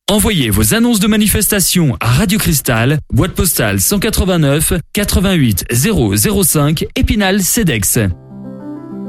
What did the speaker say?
Envoyez vos annonces de manifestation à Radio Cristal, boîte postale 189 88 005 Épinal, Cedex.